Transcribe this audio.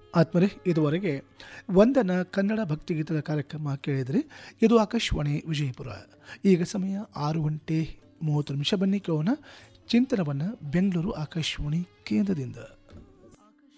ಆತ್ಮರೇ, ಇದುವರೆಗೆ ವಂದನ ಕನ್ನಡ ಭಕ್ತಿಗೀತದ ಕಾರ್ಯಕ್ರಮ ಕೇಳಿದರೆ. ಇದು ಆಕಾಶವಾಣಿ ವಿಜಯಪುರ. ಈಗ ಸಮಯ 6:30 ಬನ್ನಿ ಕೇಳೋಣ ಚಿಂತನವನ್ನು ಬೆಂಗಳೂರು ಆಕಾಶವಾಣಿ ಕೇಂದ್ರದಿಂದ.